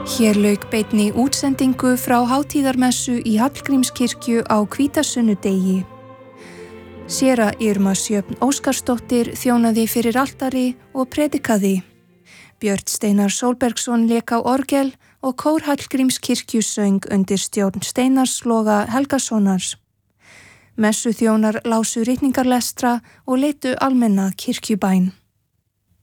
Hér lauk beinni útsendingu frá hátíðarmessu í Hallgrímskirkju á hvítasunnudegi. Séra Irma Sjöfn Óskarsdóttir þjónaði fyrir altari og predikaði. Björn Steinar Sólbergsson lék á orgel og kór Hallgrímskirkju söng undir stjórn Steinars Loga Helgasonar. Messuþjónar lásu ritningarlestra og leiddu almenna kirkjubæn.